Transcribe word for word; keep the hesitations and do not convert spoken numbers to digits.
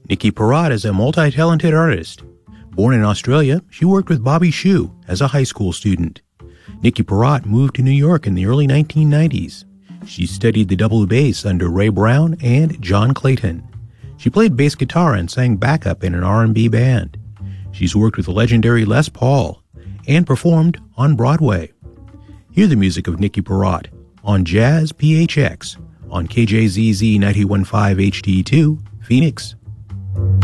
Nikki Perrott is a multi-talented artist. Born in Australia, she worked with Bobby Shew as a high school student. Nikki Perrott moved to New York in the early nineteen nineties. She studied the double bass under Ray Brown and John Clayton. She played bass guitar and sang backup in an R and B band. She's worked with the legendary Les Paul and performed on Broadway. Hear the music of Nikki Perrott on Jazz P H X on K J Z Z ninety-one point five H D two, Phoenix.